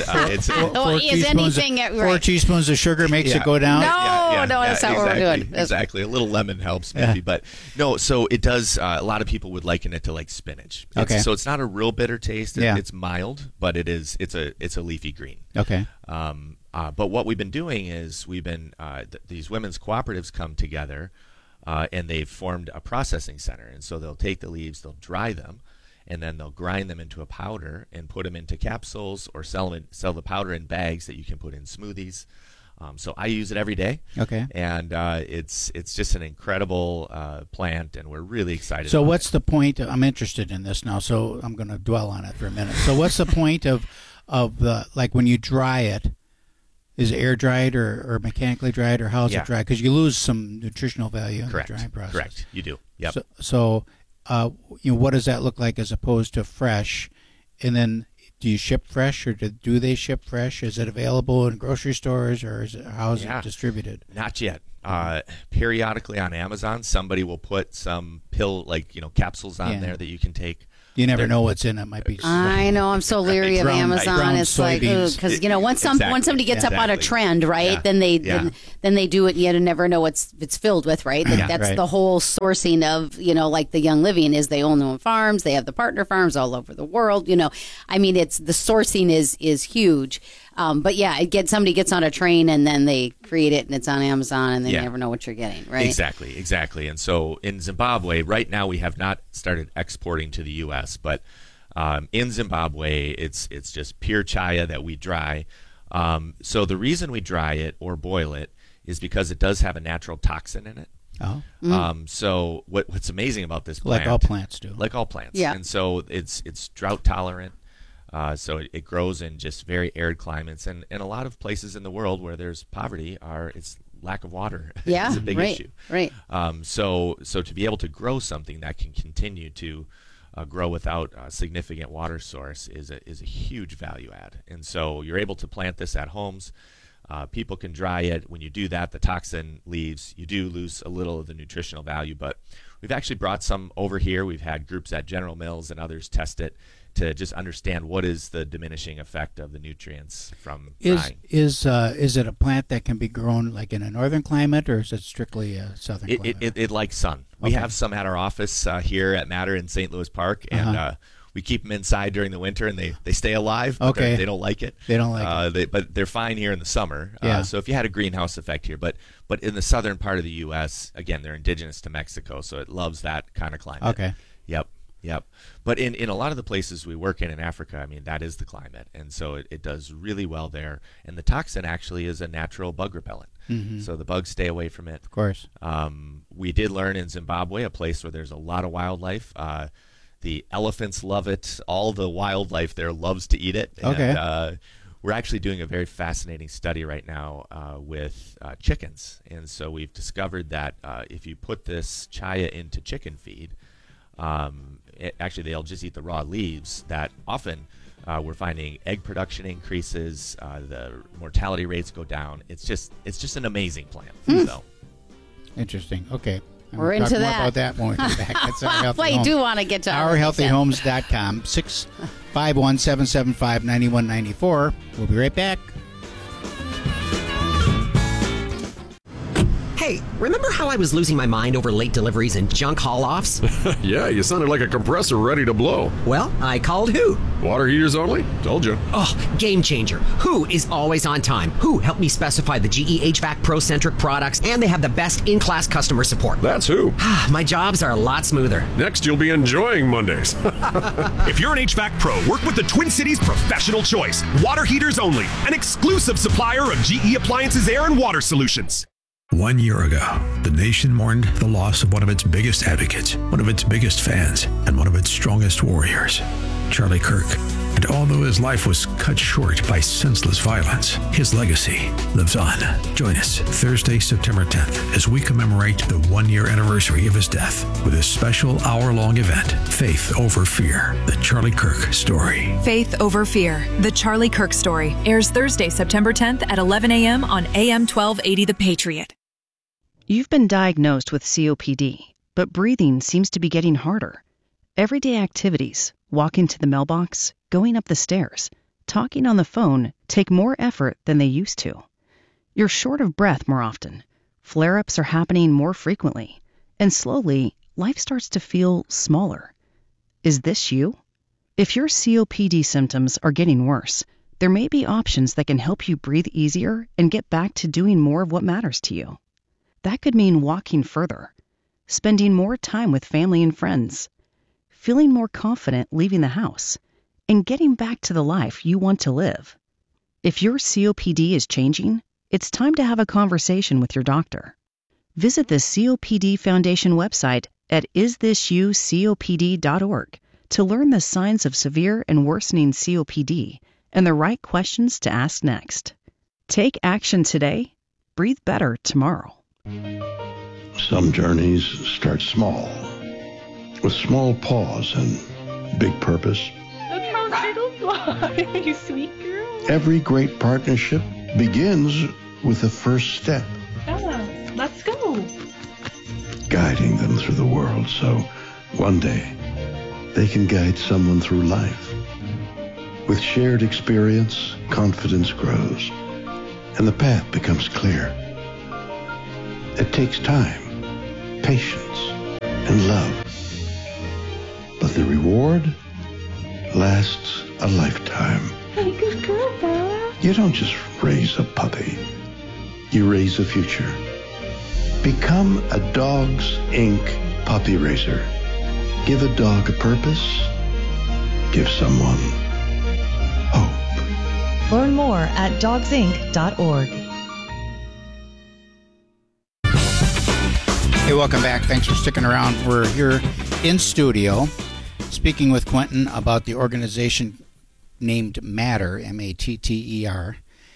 Four teaspoons of sugar makes it go down? No, that's not what we're doing. Exactly. A little lemon helps maybe, but no. So it does. A lot of people would liken it to like spinach. So it's not a real bitter taste. It's mild. But it's a leafy green. Okay. But what we've been doing is these women's cooperatives come together, and they've formed a processing center. And so they'll take the leaves, they'll dry them, and then they'll grind them into a powder and put them into capsules, or sell the powder in bags that you can put in smoothies. So I use it every day. Okay. And it's just an incredible plant, and we're really excited. So what's the point? I'm interested in this now, so I'm going to dwell on it for a minute. So what's the point of the, like when you dry it? Is it air dried or mechanically dried, or how is it dried? Because you lose some nutritional value in the drying process. Correct. You do. Yep. So what does that look like as opposed to fresh? And then Do you ship fresh, or do they ship fresh? Is it available in grocery stores, or how is it distributed? Not yet. Periodically on Amazon, somebody will put some capsules on there that you can take. You never know what's in it. Might be. I know. I'm so leary of Amazon. It's like because once somebody gets up on a trend, right? Then they do it. You never know what it's filled with, right? That's the whole sourcing of like the Young Living is they own their own farms. They have the partner farms all over the world. I mean, it's the sourcing is huge. But yeah, somebody gets on a train and then they create it and it's on Amazon and they never know what you're getting, right? Exactly. And so in Zimbabwe, right now we have not started exporting to the U.S., but in Zimbabwe, it's just pure chaya that we dry. So the reason we dry it or boil it is because it does have a natural toxin in it. Oh. So what's amazing about this plant, like all plants do, yeah. And so it's drought tolerant. So it grows in just very arid climates, and a lot of places in the world where there's poverty it's lack of water is a big issue. Right. So to be able to grow something that can continue to grow without a significant water source is a huge value add. And so you're able to plant this at homes. People can dry it. When you do that, the toxin leaves. You do lose a little of the nutritional value, but we've actually brought some over here. We've had groups at General Mills and others test it to just understand what is the diminishing effect of the nutrients from drying. Is it a plant that can be grown like in a northern climate, or is it strictly a southern climate? It likes sun. We have some at our office here at Matter in St. Louis Park, and we keep them inside during the winter, and they stay alive. But they don't like it. They don't like it. But they're fine here in the summer. So if you had a greenhouse effect here, but in the southern part of the U.S., again, they're indigenous to Mexico, so it loves that kind of climate. Okay. Yep. But in a lot of the places we work in Africa, I mean, that is the climate. And so it does really well there. And the toxin actually is a natural bug repellent. Mm-hmm. So the bugs stay away from it. Of course. We did learn in Zimbabwe, a place where there's a lot of wildlife. The elephants love it. All the wildlife there loves to eat it. Okay. And, we're actually doing a very fascinating study right now with chickens. And so we've discovered that if you put this chaya into chicken feed, actually they'll just eat the raw leaves, that often we're finding egg production increases, the mortality rates go down. It's just an amazing plant. So interesting. Okay. We're into talk that. More about that when we come back. That's Our Healthy Well, Home. you do want to get to OurHealthyHomes.com 651-775-9194. We'll be right back. Hey, remember how I was losing my mind over late deliveries and junk haul-offs? Yeah, you sounded like a compressor ready to blow. Well, I called Who. Water heaters only? Told you. Oh, game changer. Who is always on time. Who helped me specify the GE HVAC Pro-centric products, and they have the best in-class customer support. That's Who. My jobs are a lot smoother. Next, you'll be enjoying Mondays. If you're an HVAC pro, work with the Twin Cities Professional Choice. Water heaters only. An exclusive supplier of GE Appliances Air and Water Solutions. 1 year ago, the nation mourned the loss of one of its biggest advocates, one of its biggest fans, and one of its strongest warriors, Charlie Kirk. And although his life was cut short by senseless violence, his legacy lives on. Join us Thursday, September 10th, as we commemorate the 1 year anniversary of his death with a special hour-long event, Faith Over Fear, the Charlie Kirk Story. Faith Over Fear, the Charlie Kirk Story, airs Thursday, September 10th at 11 a.m. on AM 1280 The Patriot. You've been diagnosed with COPD, but breathing seems to be getting harder. Everyday activities, walking to the mailbox, going up the stairs, talking on the phone, take more effort than they used to. You're short of breath more often. Flare-ups are happening more frequently. And slowly, life starts to feel smaller. Is this you? If your COPD symptoms are getting worse, there may be options that can help you breathe easier and get back to doing more of what matters to you. That could mean walking further, spending more time with family and friends, feeling more confident leaving the house, and getting back to the life you want to live. If your COPD is changing, it's time to have a conversation with your doctor. Visit the COPD Foundation website at isthisyoucopd.org to learn the signs of severe and worsening COPD and the right questions to ask next. Take action today, breathe better tomorrow. Some journeys start small, with small pause and big purpose. Look how little You sweet girl. Every great partnership begins with the first step, Let's go. guiding them through the world so one day they can guide someone through life. With shared experience, confidence grows, and the path becomes clear. It takes time, patience, and love. But the reward lasts a lifetime. Hey, good girl, Bella. You don't just raise a puppy. You raise a future. Become a Dogs Inc. puppy raiser. Give a dog a purpose. Give someone hope. Learn more at dogsinc.org. Hey, welcome back. Thanks for sticking around. We're here in studio speaking with Quentin about the organization named Matter, M-A-T-T-E-R.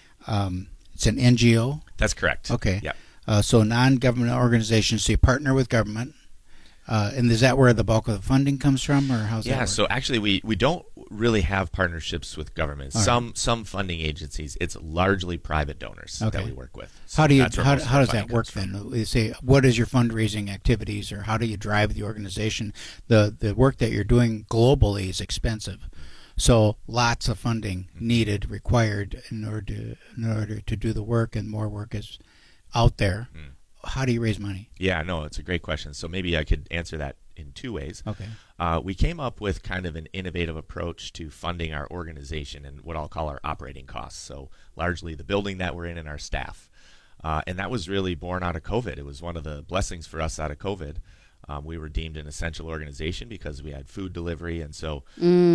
It's an NGO? That's correct. Okay. Yeah. So non-government organizations, so you partner with government. And is that where the bulk of the funding comes from, or how's that work? Yeah, so actually we don't really have partnerships with governments. Some funding agencies, it's largely private donors that we work with. So how does that work then? You say, what is your fundraising activities, or how do you drive the organization? The work that you're doing globally is expensive. So lots of funding needed, required in order to do the work, and more work is out there. How do you raise money? Yeah, no, it's a great question. So maybe I could answer that in two ways. Okay. We came up with kind of an innovative approach to funding our organization and what I'll call our operating costs. So largely the building that we're in and our staff. And that was really born out of COVID. It was one of the blessings for us out of COVID. We were deemed an essential organization because we had food delivery. And so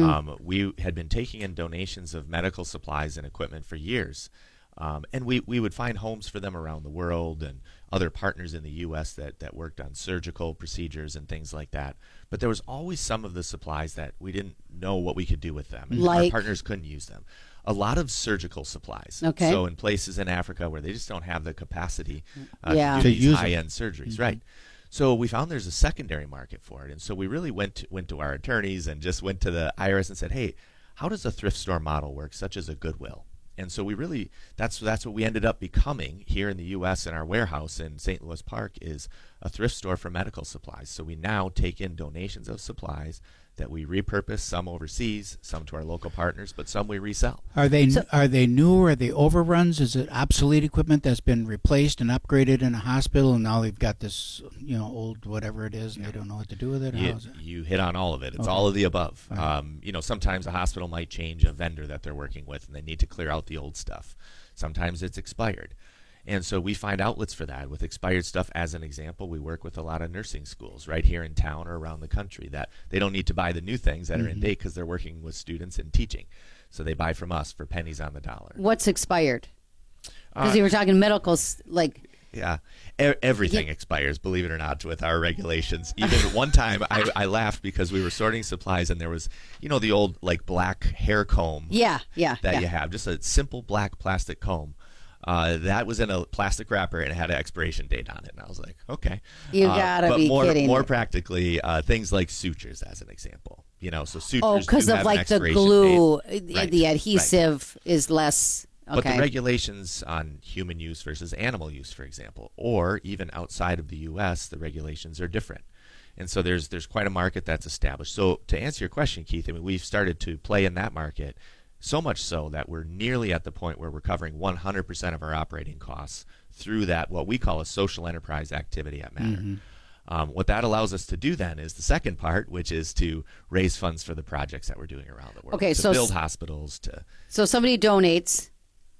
we had been taking in donations of medical supplies and equipment for years. And we would find homes for them around the world and other partners in the U.S. that worked on surgical procedures and things like that. But there was always some of the supplies that we didn't know what we could do with them. And our partners couldn't use them. A lot of surgical supplies. Okay. So in places in Africa where they just don't have the capacity to do these high-end surgeries. Right. So we found there's a secondary market for it. And so we really went to our attorneys and just went to the IRS and said, hey, how does a thrift store model work, such as a Goodwill? And so we really, that's what we ended up becoming here in the U.S. in our warehouse in St. Louis Park is a thrift store for medical supplies. So we now take in donations of supplies that we repurpose, some overseas, some to our local partners, but some we resell. Are they new? Are they overruns? Is it obsolete equipment that's been replaced and upgraded in a hospital, and now they've got this old whatever it is, and they don't know what to do with it? You hit on all of it. It's all of the above. Right. Sometimes a hospital might change a vendor that they're working with, and they need to clear out the old stuff. Sometimes it's expired. And so we find outlets for that. With expired stuff, as an example, we work with a lot of nursing schools right here in town or around the country that they don't need to buy the new things that are in date because they're working with students and teaching. So they buy from us for pennies on the dollar. What's expired? Because you were talking medicals, like... Yeah, everything expires, believe it or not, with our regulations. Even one time I laughed because we were sorting supplies and there was, the old black hair comb you have, just a simple black plastic comb. That was in a plastic wrapper and it had an expiration date on it. And I was like, okay. You gotta be kidding. More practically, things like sutures, as an example. So sutures because of the glue, the adhesive is less... Okay. But the regulations on human use versus animal use, for example, or even outside of the U.S., the regulations are different. And so there's quite a market that's established. So to answer your question, Keith, we've started to play in that market, so much so that we're nearly at the point where we're covering 100% of our operating costs through that, what we call a social enterprise activity at Matter. What that allows us to do then is the second part, which is to raise funds for the projects that we're doing around the world. Okay, to build hospitals. So somebody donates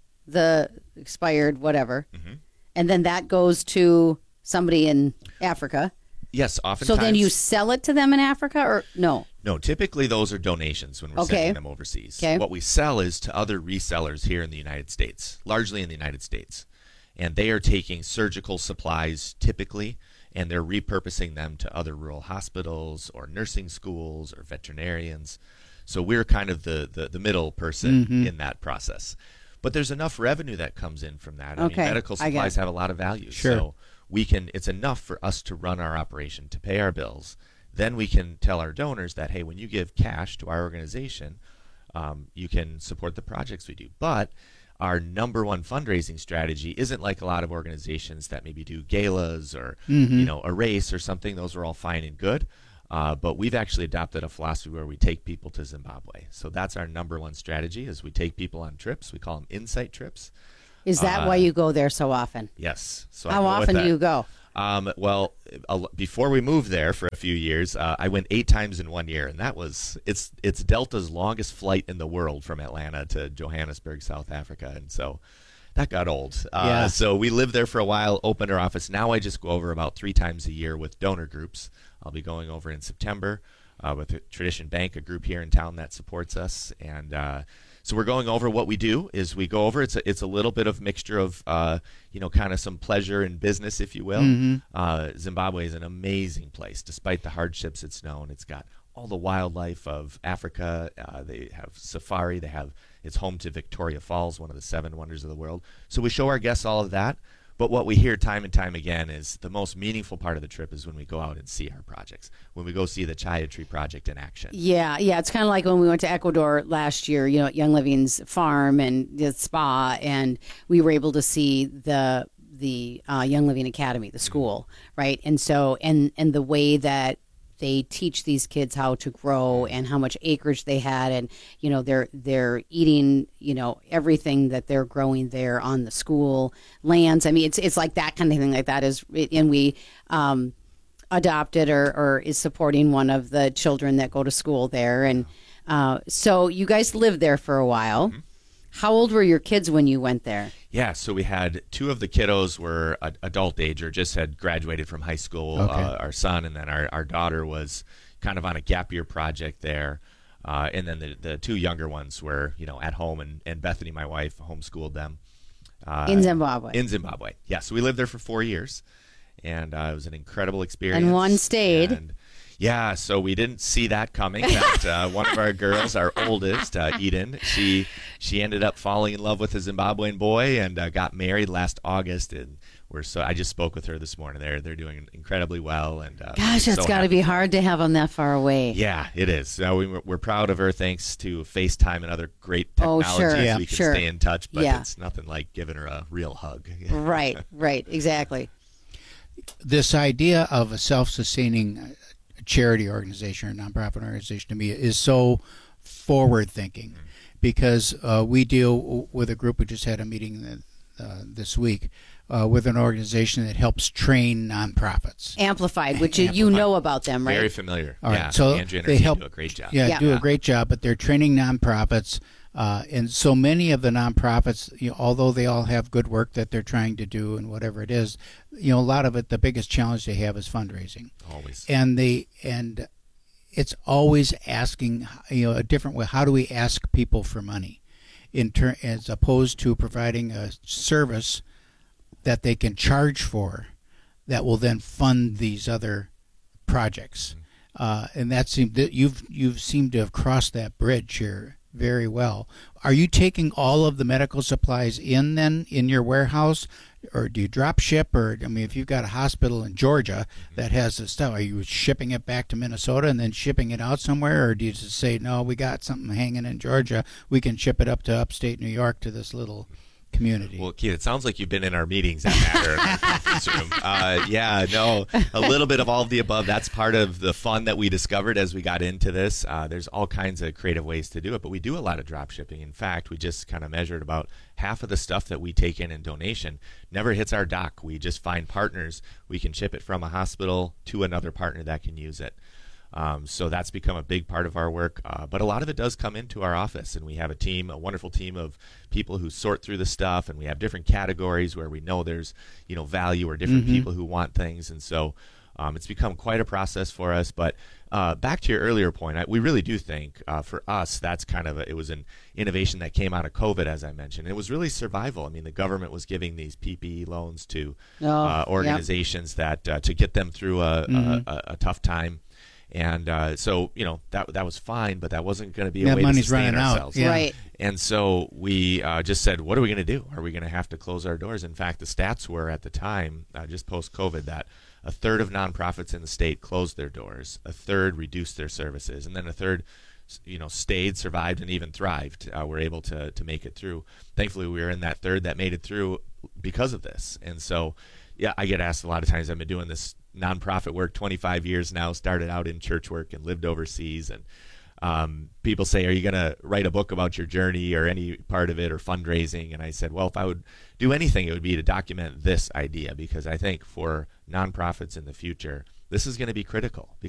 the expired whatever, and then that goes to somebody in Africa. Yes, oftentimes. So then you sell it to them in Africa, or no? No, typically those are donations when we're sending them overseas. Okay. What we sell is to other resellers here in the United States, largely in the United States. And they are taking surgical supplies typically, and they're repurposing them to other rural hospitals or nursing schools or veterinarians. So we're kind of the middle person in that process. But there's enough revenue that comes in from that. I mean, medical supplies have a lot of value. Sure. So it's enough for us to run our operation, to pay our bills. Then we can tell our donors that, hey, when you give cash to our organization, you can support the projects we do. But our number one fundraising strategy isn't like a lot of organizations that maybe do galas or a race or something. Those are all fine and good. But we've actually adopted a philosophy where we take people to Zimbabwe. So that's our number one strategy, is we take people on trips. We call them insight trips. Is that why you go there so often? Yes. So how often do you go? Well, before we moved there for a few years, I went 8 times in 1 year, and it's Delta's longest flight in the world from Atlanta to Johannesburg, South Africa, and so that got old. So we lived there for a while, opened our office. Now I just go over about 3 times a year with donor groups. I'll be going over in September with Tradition Bank, a group here in town that supports us, and so we're going over what we do. Is we go over. It's a little bit of mixture of kind of some pleasure and business, if you will. Zimbabwe is an amazing place, despite the hardships it's known. It's got all the wildlife of Africa. They have safari. It's home to Victoria Falls, one of the 7 wonders of the world. So we show our guests all of that. But what we hear time and time again is the most meaningful part of the trip is when we go out and see our projects, when we go see the Chaya Tree Project in action. Yeah. It's kind of like when we went to Ecuador last year, at Young Living's farm and the spa, and we were able to see the Young Living Academy, the school, right? And so, and the way that they teach these kids how to grow and how much acreage they had, and they're eating everything that they're growing there on the school lands. I mean, it's like that kind of thing. Like that is, and we adopted or is supporting one of the children that go to school there, and so you guys lived there for a while. How old were your kids when you went there? Yeah, so we had 2 of the kiddos were adult age or just had graduated from high school, our son, and then our daughter was kind of on a gap year project there. And then the 2 younger ones were, at home, and Bethany, my wife, homeschooled them. In Zimbabwe? In Zimbabwe, yeah. So we lived there for 4 years, and it was an incredible experience. And one stayed. And yeah, so we didn't see that coming. That one of our girls, our oldest, Eden, she ended up falling in love with a Zimbabwean boy and got married last August. And I just spoke with her this morning. They're doing incredibly well. And gosh, that's got to be hard to have them that far away. Yeah, it is. So we're proud of her, thanks to FaceTime and other great technologies. Oh, sure. We can stay in touch, but it's nothing like giving her a real hug. Right, exactly. This idea of a self-sustaining charity organization or nonprofit organization to me is so forward thinking, because we deal with a group. We just had a meeting this week with an organization that helps train nonprofits. Amplified, which you know about them, right? Very familiar. All right. Yeah, So Andrea and her they team help do a great job. do a great job, but they're training nonprofits. And so many of the nonprofits, although they all have good work that they're trying to do and whatever it is, a lot of it, the biggest challenge they have is fundraising. Always. And it's always asking, a different way. How do we ask people for money, as opposed to providing a service that they can charge for, that will then fund these other projects. And that you've seemed to have crossed that bridge here very well. Are you taking all of the medical supplies in your warehouse, or do you drop ship? Or if you've got a hospital in Georgia that has this stuff, are you shipping it back to Minnesota and then shipping it out somewhere, or do you just say, no, we got something hanging in Georgia, we can ship it up to upstate New York to this little community? Well, Keith, it sounds like you've been in our meetings at Matter in our conference room. A little bit of all of the above. That's part of the fun that we discovered as we got into this. There's all kinds of creative ways to do it, but we do a lot of drop shipping. In fact, we just kind of measured about half of the stuff that we take in donation never hits our dock. We just find partners. We can ship it from a hospital to another partner that can use it. So that's become a big part of our work, but a lot of it does come into our office, and we have a wonderful team of people who sort through the stuff, and we have different categories where we know there's value or different people who want things, and so it's become quite a process for us. But back to your earlier point, we really do think for us that's it was an innovation that came out of COVID, as I mentioned. It was really survival. The government was giving these PPE loans to organizations that to get them through a tough time. And so that was fine, but that wasn't going to be a way to sustain ourselves. Right. And so we just said, what are we going to do? Are we going to have to close our doors? In fact, the stats were at the time, just post-COVID, that a third of nonprofits in the state closed their doors, a third reduced their services, and then a third stayed, survived, and even thrived. Were able to make it through. Thankfully, we were in that third that made it through because of this. And so, yeah, I get asked a lot of times. I've been doing this nonprofit work 25 years now. Started out in church work and lived overseas. And people say, "Are you going to write a book about your journey or any part of it or fundraising?" And I said, well, if I would do anything, it would be to document this idea, because I think for nonprofits in the future, this is going to be critical.